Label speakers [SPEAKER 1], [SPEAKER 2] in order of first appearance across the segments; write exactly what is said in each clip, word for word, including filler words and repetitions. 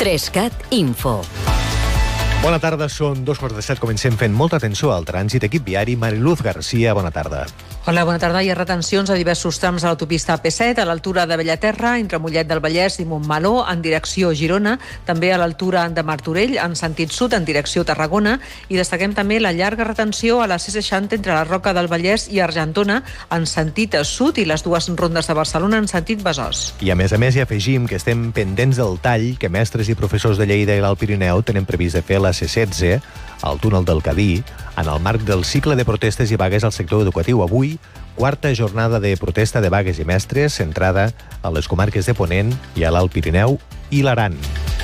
[SPEAKER 1] Trescat Info.
[SPEAKER 2] Bona tarda, són dos quarts de set. Comencem fent molta atenció al trànsit. Equip viari, Mariluz Garcia, bona tarda.
[SPEAKER 3] Hola, bona tarda. Hi ha retencions a diversos trams de l'autopista A P set, a l'altura de Bellaterra, entre Mollet del Vallès i Montmeló, en direcció Girona, també a l'altura de Martorell, en sentit sud, en direcció Tarragona, i destaquem també la llarga retenció a la C seixanta entre la Roca del Vallès i Argentona, en sentit sud, i les dues rondes de Barcelona en sentit Besòs.
[SPEAKER 2] I a més a més hi afegim que estem pendents del tall que mestres i professors de Lleida i l'Alt Pirineu tenen previst de fer a la C setze, al túnel del Cadí, en el marc del cicle de protestes i vagues al sector educatiu. Avui, quarta jornada de protesta de vagues i mestres, centrada a les comarques de Ponent i a l'Alt Pirineu i l'Aran.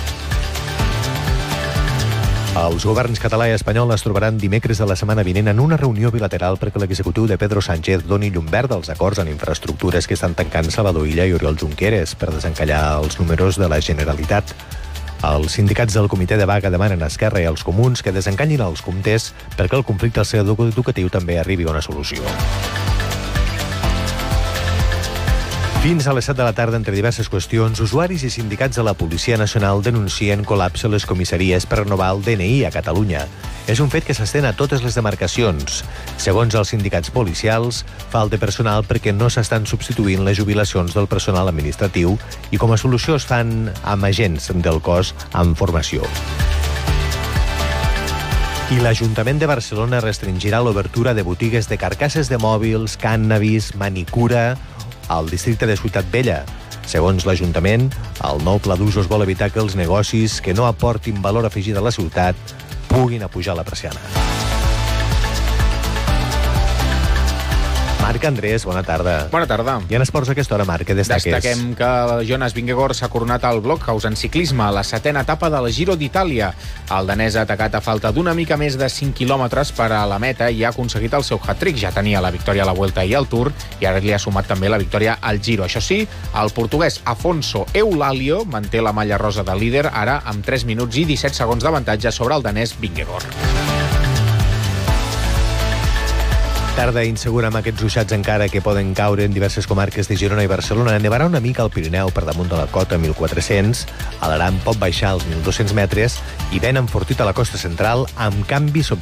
[SPEAKER 2] Els governs català i espanyol es trobaran dimecres de la setmana vinent en una reunió bilateral perquè l'executiu de Pedro Sánchez doni llum verd als acords en infraestructures que estan tancant Salvador Illa i Oriol Junqueras per desencallar els números de la Generalitat. Els sindicats del comitè de vaga demanen a Esquerra i als comuns que desencanyin els comptes perquè el conflicte al sector educatiu també arribi a una solució. Fins a les set de la tarda, entre diverses qüestions, usuaris i sindicats de la Policia Nacional denuncien col·lapse a les comissaries per renovar el D N I a Catalunya. És un fet que s'estén a totes les demarcacions. Segons els sindicats policials, falta personal perquè no s'estan substituint les jubilacions del personal administratiu i com a solució es fan amb agents del cos amb formació. I l'Ajuntament de Barcelona restringirà l'obertura de botigues de carcasses de mòbils, cànnabis, manicura al districte de Ciutat Vella. Segons l'Ajuntament, el nou pla d'usos vol evitar que els negocis que no aportin valor afegit a la ciutat puguin apujar la persiana. Marc Andrés, bona tarda.
[SPEAKER 4] Bona tarda.
[SPEAKER 2] I en esports a aquesta hora, Marc, què destaques?
[SPEAKER 4] Destaquem que Jonas Vingegaard s'ha coronat al Blockhaus en ciclisme a la setena etapa del Giro d'Itàlia. El danès ha atacat a falta d'una mica més de cinc quilòmetres per a la meta i ha aconseguit el seu hat-trick. Ja tenia la victòria a la Vuelta i al Tour i ara li ha sumat també la victòria al Giro. Això sí, el portuguès Afonso Eulalio manté la malla rosa de líder, ara amb tres minuts i disset segons d'avantatge sobre el danès Vingegaard.
[SPEAKER 2] Tarda insegura amb aquests ruixats encara que poden caure en diverses comarques de Girona i Barcelona. Nevarà una mica al Pirineu per damunt de la cota mil quatre-cents, a l'Aran pot baixar als mil dos-cents metres i vent enfortit a la costa central amb canvis